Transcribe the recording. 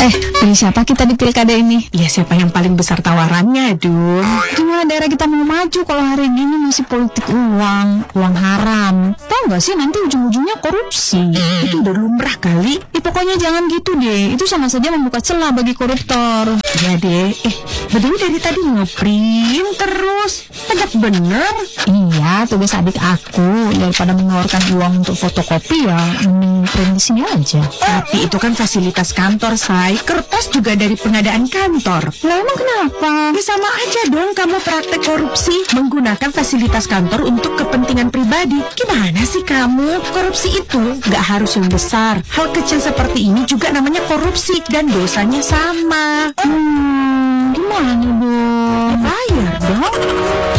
Pilih siapa kita di pilkada ini? Ya siapa yang paling besar tawarannya, Dun? Gimana daerah kita mau maju kalau hari gini masih politik uang haram? Tahu nggak sih nanti ujung-ujungnya korupsi? Itu udah lumrah kali. Pokoknya jangan gitu deh. Itu sama saja membuka celah bagi koruptor. Ya deh. Betul dari tadi ngeprint terus. Tegak bener. Iya, tugas adik aku. Daripada mengeluarkan uang untuk fotokopi ya, mending print di sini aja. Tapi itu kan fasilitas kantor, Say. Kertas juga dari pengadaan kantor. Lah emang kenapa? Ya sama aja dong kamu praktek korupsi menggunakan fasilitas kantor untuk kepentingan pribadi. Gimana sih kamu? Korupsi itu nggak harus yang besar. Hal kecil seperti ini juga namanya korupsi dan dosanya sama. Gimana dong? Bayar dong.